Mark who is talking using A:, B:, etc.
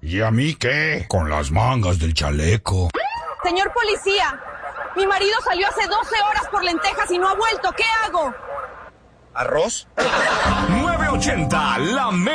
A: ¿Y a mí qué? Con las mangas del chaleco.
B: Señor policía, mi marido salió hace 12 horas por lentejas y no ha vuelto. ¿Qué hago?
C: ¿Arroz?
D: 980, la